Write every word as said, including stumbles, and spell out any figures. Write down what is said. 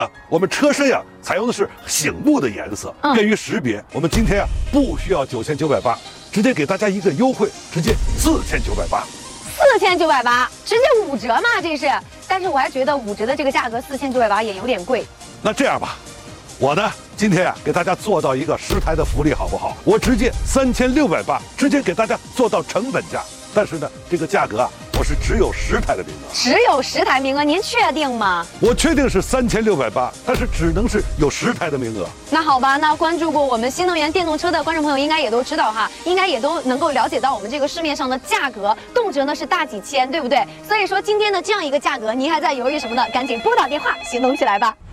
啊，我们车身呀采用的是醒目的颜色，嗯、便于识别。我们今天呀不需要九千九百八，直接给大家一个优惠，直接四千九百八。 四千九百八，直接五折嘛，这是。但是我还觉得五折的这个价格四千九百八也有点贵。 那这样吧，我呢今天呀给大家做到一个十台的福利，好不好？我直接三千六百八，直接给大家做到成本价。但是呢，这个价格啊，我是只有十台的名额。 只有十台名额，您确定吗？ 我确定是三千六百八，但是只能是有十台的名额。 那好吧，那关注过我们新能源电动车的观众朋友应该也都知道哈，应该也都能够了解到我们这个市面上的价格，动辄呢是大几千，对不对？所以说今天的这样一个价格，您还在犹豫什么呢？赶紧拨打电话，行动起来吧。